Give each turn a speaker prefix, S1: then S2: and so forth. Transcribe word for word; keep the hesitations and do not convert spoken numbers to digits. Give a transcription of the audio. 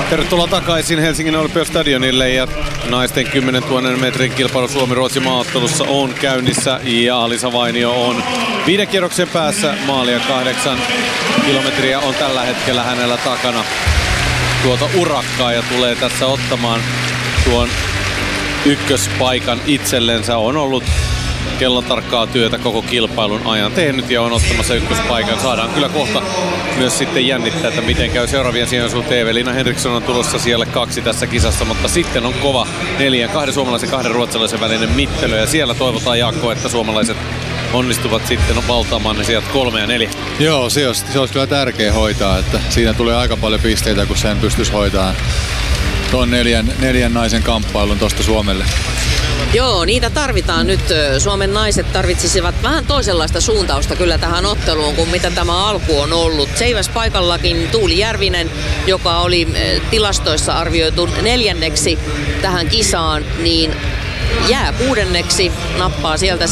S1: Tervetuloa takaisin Helsingin Olympiastadionille ja naisten kymmenentuhannen metrin kilpailu Suomi-Ruotsi maaottelussa on käynnissä ja Alisa Vainio on viiden kierroksen päässä maalia. Kahdeksan kilometriä on tällä hetkellä hänellä takana tuota urakkaa ja tulee tässä ottamaan tuon ykköspaikan itsellensä. On ollut kellon tarkkaa työtä koko kilpailun ajan tehnyt ja on ottamassa ykköspaikan. Saadaan kyllä kohta myös sitten jännittää, että miten käy seuraavien sijojen suhteen. Evelina Henriksson on tulossa siellä kaksi tässä kisassa, mutta sitten on kova neljän, kahden suomalaisen kahden ruotsalaisen välinen mittelö ja siellä toivotaan, Jaakko, että suomalaiset onnistuvat sitten valtaamaan ne sieltä kolme ja neljä.
S2: Joo, se olisi, se olisi kyllä tärkeä hoitaa, että siinä tulee aika paljon pisteitä, kun sen pystyisi hoitamaan tuon neljän, neljän naisen kamppailun tuosta Suomelle.
S3: Joo, niitä tarvitaan nyt. Suomen naiset tarvitsisivat vähän toisenlaista suuntausta kyllä tähän otteluun kuin mitä tämä alku on ollut. Seiväspaikallakin Tuuli Järvinen, joka oli tilastoissa arvioitu neljänneksi tähän kisaan, niin jää kuudenneksi, nappaa sieltä